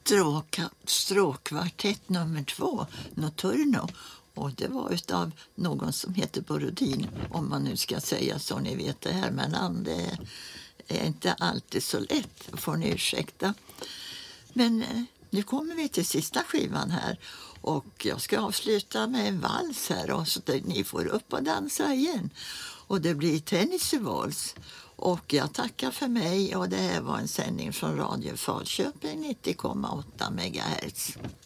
stråkkvartett nummer 2, Notturno. Och det var utav någon som heter Borodin, om man nu ska säga så, ni vet det här med namn, det är inte alltid så lätt, får ni ursäkta. Men nu kommer vi till sista skivan här och jag ska avsluta med en vals här och så att ni får upp och dansa igen. Och det blir Tennessee Waltz. Och jag tackar för mig och det här var en sändning från Radio Falköping 90,8 MHz.